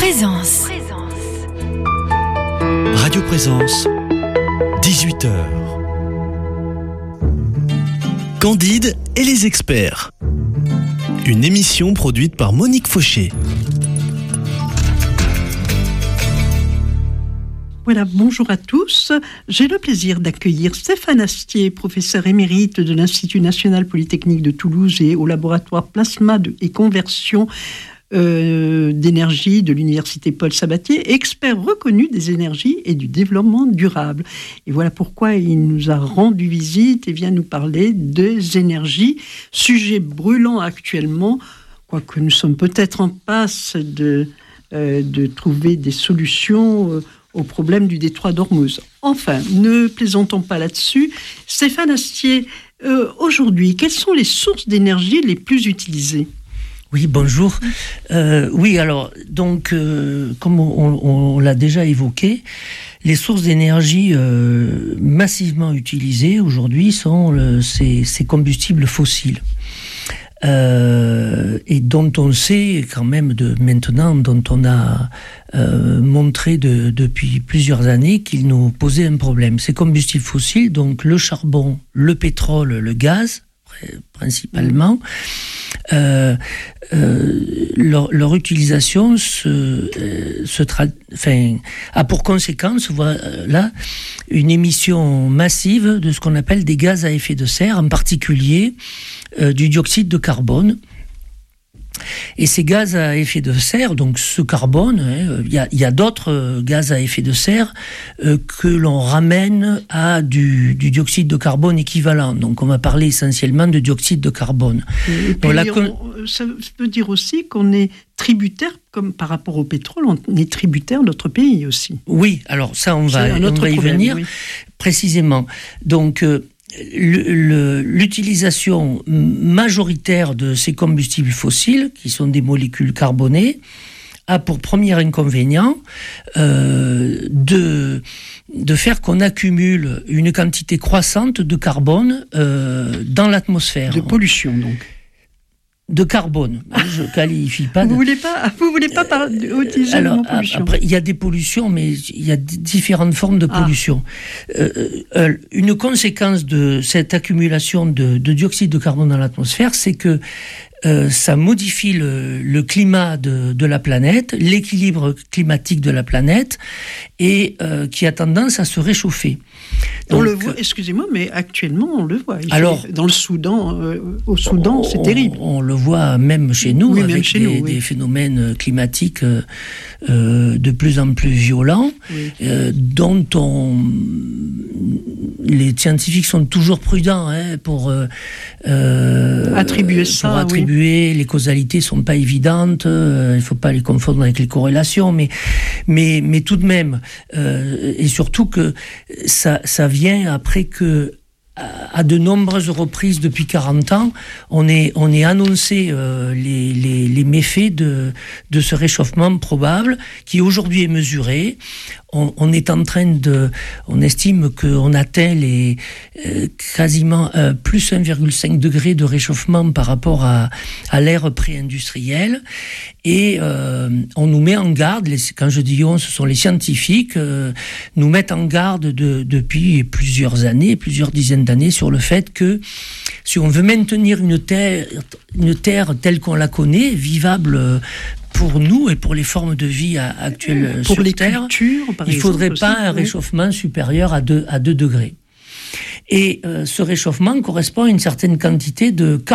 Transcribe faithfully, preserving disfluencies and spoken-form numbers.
Présence. Radio Présence, dix-huit heures. Candide et les experts. Une émission produite par Monique Fauché. Voilà, bonjour à tous. J'ai le plaisir d'accueillir Stéphane Astier, professeur émérite de l'Institut national polytechnique de Toulouse et au laboratoire plasma de, et conversion euh, d'énergie de l'université Paul Sabatier, expert reconnu des énergies et du développement durable. Et voilà pourquoi il nous a rendu visite et vient nous parler des énergies, sujet brûlant actuellement, quoique nous sommes peut-être en passe de, euh, de trouver des solutions euh, au problème du détroit d'Ormuz. Enfin, ne plaisantons pas là-dessus. Stéphane Astier, euh, aujourd'hui, quelles sont les sources d'énergie les plus utilisées ? Oui, bonjour. Euh, oui, alors, donc, euh, comme on, on, on l'a déjà évoqué, les sources d'énergie euh, massivement utilisées aujourd'hui sont le, ces, ces combustibles fossiles. Euh, et dont on sait quand même de maintenant, dont on a euh, montré de, depuis plusieurs années qu'ils nous posaient un problème. Ces combustibles fossiles, donc le charbon, le pétrole, le gaz, principalement, euh, euh, leur, leur utilisation se, euh, se tra- enfin, a pour conséquence voilà, une émission massive de ce qu'on appelle des gaz à effet de serre, en particulier euh, du dioxyde de carbone. Et ces gaz à effet de serre, donc ce carbone, il hein, y, y a d'autres gaz à effet de serre euh, que l'on ramène à du, du dioxyde de carbone équivalent. Donc on va parler essentiellement de dioxyde de carbone. Et puis, la... on, ça veut dire aussi qu'on est tributaire, comme par rapport au pétrole, on est tributaire de notre pays aussi. Oui, alors ça on va, on va y problème, venir oui. précisément. Donc euh, Le, le, l'utilisation majoritaire de ces combustibles fossiles, qui sont des molécules carbonées, a pour premier inconvénient euh, de, de faire qu'on accumule une quantité croissante de carbone euh, dans l'atmosphère. De pollution, donc. De carbone, je ne qualifie pas. Vous de... voulez pas, vous voulez pas par... utiliser Alors, le mot pollution. Après, il y a des pollutions, mais il y a différentes formes de pollution. Ah. Euh, euh, une conséquence de cette accumulation de, de dioxyde de carbone dans l'atmosphère, c'est que euh, ça modifie le, le climat de, de la planète, l'équilibre climatique de la planète, et euh, qui a tendance à se réchauffer. Donc, on le voit, excusez-moi, mais actuellement on le voit. Il alors, fait, dans le Soudan, euh, au Soudan, on, c'est terrible. On, on le voit même chez nous, oui, avec chez des, nous, oui. des phénomènes climatiques euh, euh, de plus en plus violents, oui. euh, dont on, les scientifiques sont toujours prudents hein, pour euh, attribuer ça. Pour attribuer, oui. Les causalités sont pas évidentes. Euh, il ne faut pas les confondre avec les corrélations, mais mais mais tout de même, euh, et surtout que ça ça vient après que à de nombreuses reprises depuis quarante ans, on est, on est annoncé euh, les, les, les méfaits de, de ce réchauffement probable qui aujourd'hui est mesuré. On, on est en train de, on estime qu'on atteint les euh, quasiment euh, plus un virgule cinq degré de réchauffement par rapport à, à l'ère pré-industrielle, et euh, on nous met en garde. Les, quand je dis on, ce sont les scientifiques euh, nous mettent en garde de, depuis plusieurs années, plusieurs dizaines d'années, sur le fait que si on veut maintenir une terre, une terre telle qu'on la connaît, vivable pour nous et pour les formes de vie actuelles pour sur les Terre, cultures, par il ne faudrait aussi, pas un oui. réchauffement supérieur à deux, à deux degrés. Et euh, ce réchauffement correspond à une certaine quantité de